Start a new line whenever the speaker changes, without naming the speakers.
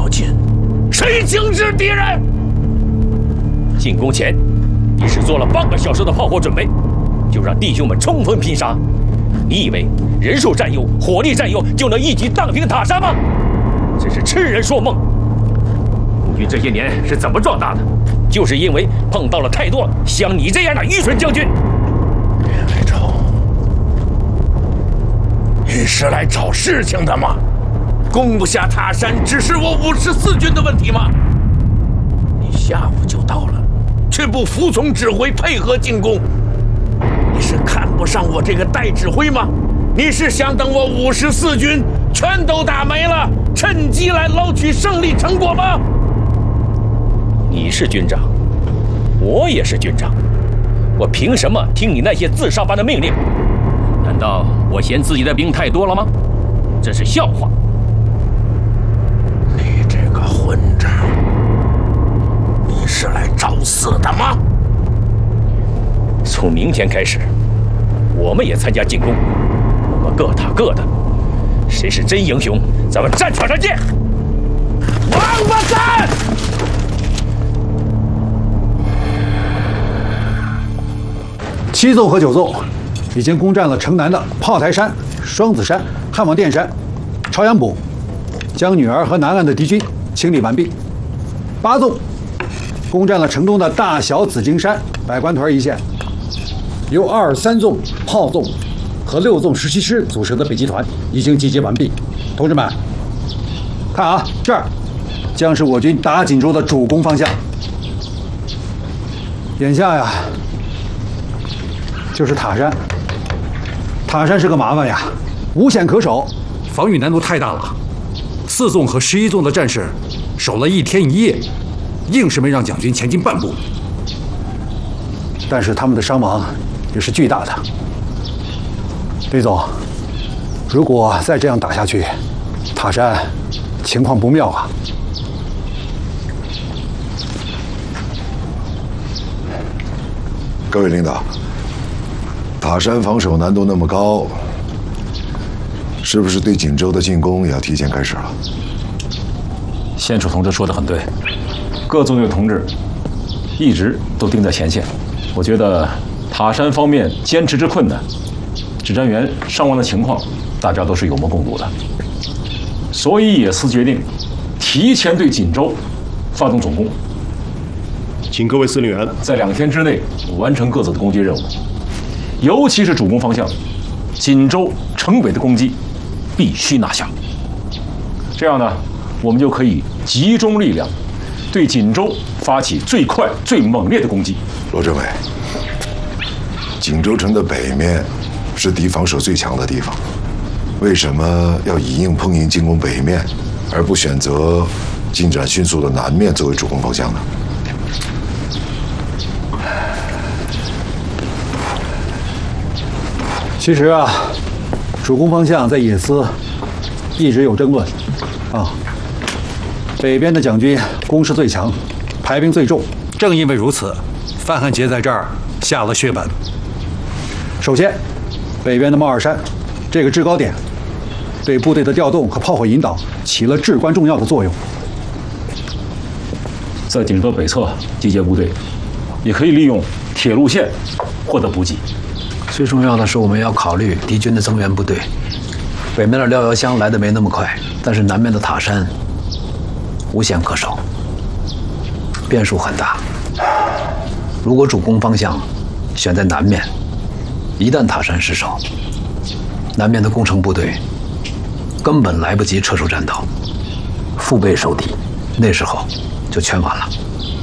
要紧，谁经知敌人？
进攻前，你是做了半个小时的炮火准备，就让弟兄们冲锋拼杀。你以为人数占优、火力占优就能一举荡平塔山吗？真是痴人说梦。陆军这些年是怎么壮大的？就是因为碰到了太多像你这样的愚蠢将军。
岳飞洲，你是来找事情的吗？攻不下塔山，只是我54军的问题吗？你下午就到了，却不服从指挥配合进攻，你是看不上我这个代指挥吗？你是想等我54军全都打没了，趁机来捞取胜利成果吗？
你是军长，我也是军长，我凭什么听你那些自上般的命令？难道我嫌自己的兵太多了吗？这是笑话！
你这个混账，你是来找死的吗？
从明天开始，我们也参加进攻，我们各打各的，谁是真英雄，咱们战场上见！
王八蛋！
7纵和9纵已经攻占了城南的炮台山、双子山、汉王殿山、朝阳堡，将女儿和南岸的敌军清理完毕。8纵攻占了城东的大小紫荆山、百官屯一线，由2、3纵炮纵和6纵17师组成的北击团已经集结完毕。同志们，看啊，这儿将是我军打锦州的主攻方向。眼下呀，就是塔山。塔山是个麻烦呀，无险可守，防御难度太大了。4纵和11纵的战士守了1天1夜，硬是没让蒋军前进半步。但是他们的伤亡也是巨大的。李总，如果再这样打下去，塔山情况不妙啊。
各位领导，塔山防守难度那么高，是不是对锦州的进攻也要提前开始了？
县署同志说得很对，各纵队同志一直都盯在前线。我觉得塔山方面坚持之困难，指战员伤亡的情况，大家都是有目共睹的。所以野司决定提前对锦州发动总攻，
请各位司令员
在2天之内完成各自的攻击任务，尤其是主攻方向锦州城北的攻击必须拿下。这样呢，我们就可以集中力量对锦州发起最快最猛烈的攻击。
罗政委，锦州城的北面是敌防守最强的地方，为什么要以硬碰硬进攻北面，而不选择进展迅速的南面作为主攻方向呢？
其实啊，主攻方向在野司一直有争论啊。北边的蒋军攻势最强，排兵最重，正因为如此，范汉杰在这儿下了血本。首先，北边的帽二山这个制高点，对部队的调动和炮火引导起了至关重要的作用。
在锦州北侧集结部队，也可以利用铁路线获得补给。
最重要的是，我们要考虑敌军的增援部队。北面的廖遥湘来的没那么快，但是南面的塔山无险可守，变数很大。如果主攻方向选在南面，一旦塔山失守，南面的攻城部队根本来不及撤出栈道，腹背受敌，那时候就全完了。